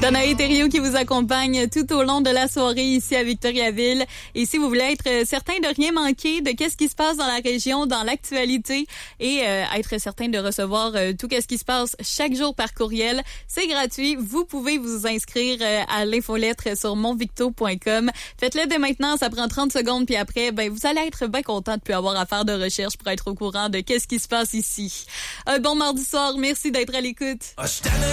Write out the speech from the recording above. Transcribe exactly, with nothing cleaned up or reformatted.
Danae Thériault qui vous accompagne tout au long de la soirée ici à Victoriaville. Et si vous voulez être certain de rien manquer de qu'est-ce qui se passe dans la région, dans l'actualité et euh, être certain de recevoir euh, tout ce qui se passe chaque jour par courriel, c'est gratuit. Vous pouvez vous inscrire euh, à l'infolettre sur monvicto point com. Faites-le dès maintenant, ça prend trente secondes puis après, ben vous allez être bien content de plus avoir à faire de recherche pour être au courant de qu'est-ce qui se passe ici. Un bon mardi soir, merci d'être à l'écoute.